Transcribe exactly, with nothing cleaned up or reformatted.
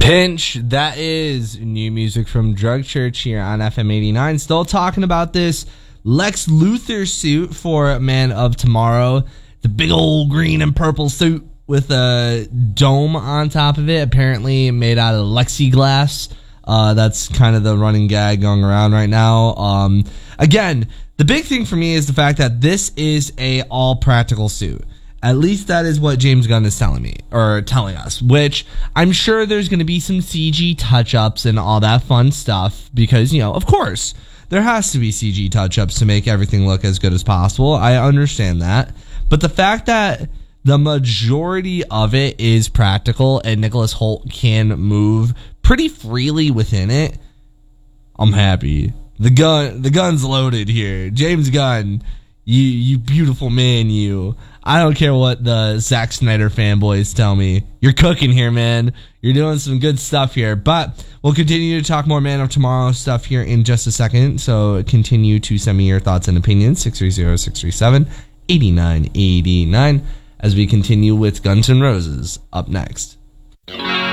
Pinch, that is new music from Drug Church here on F M eighty-nine. Still talking about this Lex Luthor suit for Man of Tomorrow. The big old green and purple suit with a dome on top of it, apparently made out of Lexiglass. Uh, that's kind of the running gag going around right now. Um, again, the big thing for me is the fact that this is a all practical suit. At least that is what James Gunn is telling me, or telling us, which I'm sure there's going to be some C G touch-ups and all that fun stuff because, you know, of course, there has to be C G touch-ups to make everything look as good as possible. I understand that. But the fact that the majority of it is practical and Nicholas Hoult can move pretty freely within it, I'm happy. The gun, the gun's loaded here. James Gunn, you, you beautiful man, you. I don't care what the Zack Snyder fanboys tell me. You're cooking here, man. You're doing some good stuff here. But we'll continue to talk more Man of Tomorrow stuff here in just a second. So continue to send me your thoughts and opinions. six three zero, six three seven, eight nine eight nine as we continue with Guns N' Roses up next.